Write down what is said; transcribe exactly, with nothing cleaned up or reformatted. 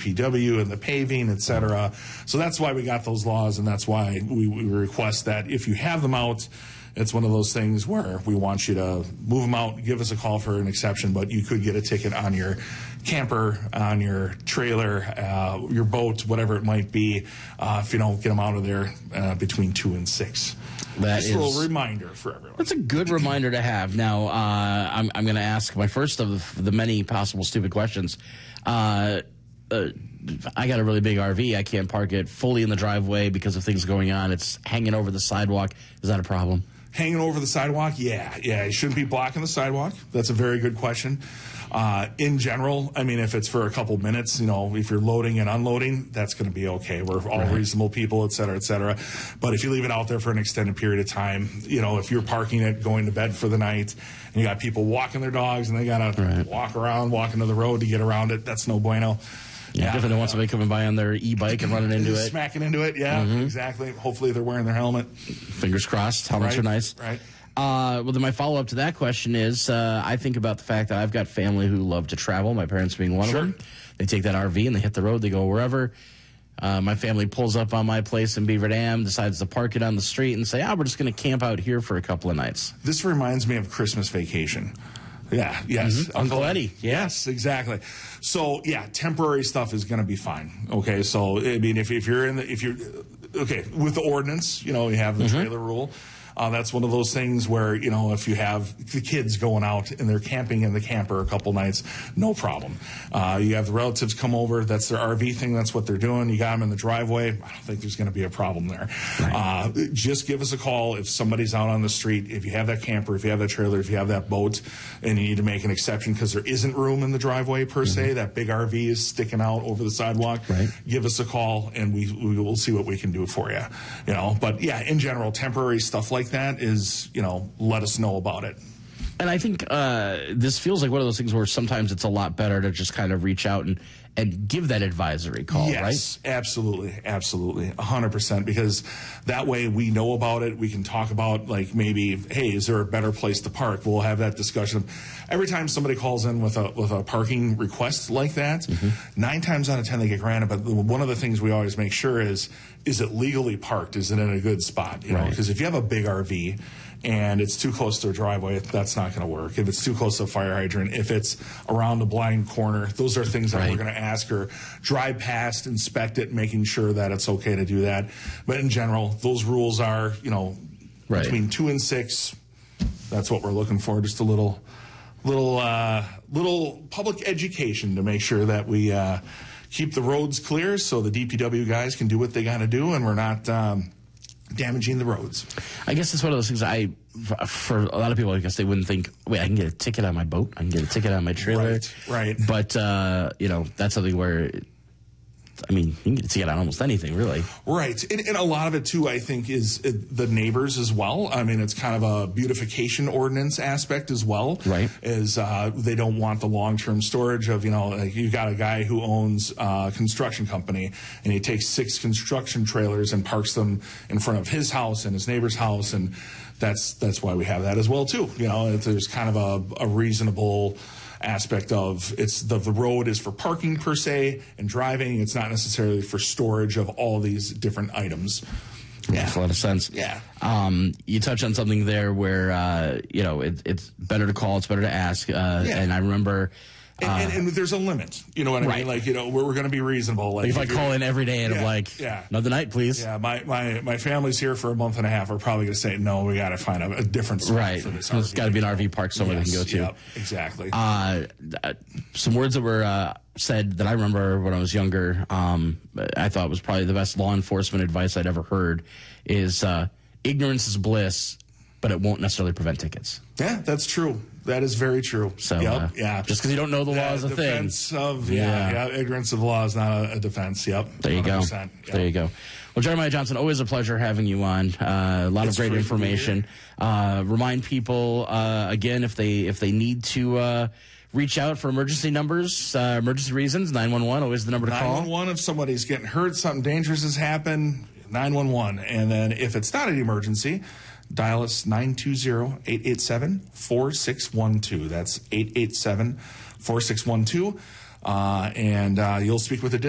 P W and the paving, et cetera. So that's why we got those laws, and that's why we, we request that if you have them out, it's one of those things where we want you to move them out, give us a call for an exception, but you could get a ticket on your camper, on your trailer, uh, your boat, whatever it might be, uh, if you don't get them out of there uh, between two and six. That Just is a little reminder for everyone. That's a good reminder to have. Now, uh, I'm, I'm going to ask my first of the many possible stupid questions. Uh, uh, I got a really big R V. I can't park it fully in the driveway because of things going on. It's hanging over the sidewalk. Is that a problem? Hanging over the sidewalk? Yeah, yeah. You shouldn't be blocking the sidewalk. That's a very good question. Uh, in general, I mean, if it's for a couple minutes, you know, if you're loading and unloading, that's going to be okay. We're all right. Reasonable people, et cetera, et cetera. But if you leave it out there for an extended period of time, you know, if you're parking it, going to bed for the night, and you got people walking their dogs and they got to right. walk around, walk into the road to get around it, that's no bueno. Yeah, yeah, different than want somebody coming by on their e-bike and running into it. Smacking into it, yeah, mm-hmm. exactly. Hopefully they're wearing their helmet. Fingers crossed. Helmets right, are nice. Right. Uh, well, then my follow-up to that question is, uh, I think about the fact that I've got family who love to travel, my parents being one sure. of them. They take that R V and they hit the road, they go wherever. Uh, my family pulls up on my place in Beaver Dam, decides to park it on the street and say, ah, we're just going to camp out here for a couple of nights. This reminds me of Christmas vacation. Yeah, yes. Mm-hmm. Uncle Eddie. Yeah. Yes, exactly. So, yeah, temporary stuff is going to be fine. Okay, so, I mean, if, if you're in the, if you're, okay, with the ordinance, you know, you have the mm-hmm. trailer rule. Uh, that's one of those things where, you know, if you have the kids going out and they're camping in the camper a couple nights, no problem. Uh, you have the relatives come over, that's their R V thing, that's what they're doing. You got them in the driveway, I don't think there's going to be a problem there. Right. Uh, just give us a call if somebody's out on the street, if you have that camper, if you have that trailer, if you have that boat, and you need to make an exception because there isn't room in the driveway per mm-hmm. se, that big R V is sticking out over the sidewalk, right. give us a call and we, we will see what we can do for you. You know, but yeah, in general, temporary stuff like that is, you know, let us know about it. And I think uh, this feels like one of those things where sometimes it's a lot better to just kind of reach out and, and give that advisory call, yes, right? Yes, absolutely, absolutely, one hundred percent, because that way we know about it. We can talk about, like, maybe, hey, is there a better place to park? We'll have that discussion. Every time somebody calls in with a with a parking request like that, mm-hmm. nine times out of ten they get granted, but one of the things we always make sure is, is it legally parked? Is it in a good spot? You know, because if you have a big R V and it's too close to a driveway, that's not going to work. If it's too close to a fire hydrant, if it's around a blind corner, those are things that right. we're going to ask her. Drive past, inspect it, making sure that it's okay to do that. But in general, those rules are, you know, right. between two and six. That's what we're looking for. Just a little, little, uh, little public education to make sure that we uh, keep the roads clear so the D P W guys can do what they got to do, and we're not Um, damaging the roads. I guess it's one of those things I, for a lot of people, I guess they wouldn't think, wait, I can get a ticket on my boat, I can get a ticket on my trailer. Right, right. But, uh, you know, that's something where, I mean, you can get a ticket on almost anything, really. Right. And, and a lot of it, too, I think, is the neighbors as well. I mean, it's kind of a beautification ordinance aspect as well. Right. Is uh, they don't want the long-term storage of, you know, like you've got a guy who owns a construction company, and he takes six construction trailers and parks them in front of his house and his neighbor's house, and that's that's why we have that as well, too. You know, there's kind of a, a reasonable aspect of it's the, the road is for parking per se and driving. It's not necessarily for storage of all these different items. Yeah, makes a lot of sense. Yeah. Um, you touch on something there where, uh, you know, it, it's better to call, it's better to ask. Uh, yeah. And I remember... And, uh, and, and there's a limit, you know what I right. mean? Like, you know, we're, we're going to be reasonable. Like, if, if I call in every day and yeah, I'm like, yeah. another night, please. Yeah, my, my, my family's here for a month and a half. We're probably going to say, no, we got to find a, a different spot right. for this. There's got to be an R V park somewhere yes, they can go to. Yep, exactly. Uh, some words that were uh, said that I remember when I was younger, um, I thought was probably the best law enforcement advice I'd ever heard is uh, ignorance is bliss, but it won't necessarily prevent tickets. Yeah, that's true. That is very true. So, yep, uh, yeah. Just because you don't know the law is a thing. Defense of, yeah, yeah. yeah, ignorance of the law is not a, a defense. Yep. There you go. Yep. There you go. Well, Jeremiah Johnson, always a pleasure having you on. Uh, a lot it's of great information. Uh, remind people, uh, again, if they if they need to uh, reach out for emergency numbers, uh, emergency reasons, nine one one, always the number to call. nine one one, if somebody's getting hurt, something dangerous has happened, nine one one. And then if it's not an emergency, dial us nine two zero, eight eight seven, four six one two. That's eight eight seven, four six one two. Uh, and uh, you'll speak with a